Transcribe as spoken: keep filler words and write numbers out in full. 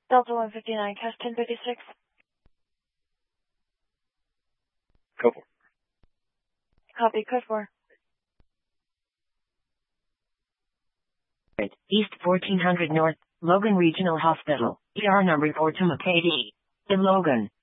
Delta one fifty-nine, Cash ten fifty-six. Go for it. Copy, code four. East fourteen hundred North, Logan Regional Hospital, E R number four to M K D. In Logan.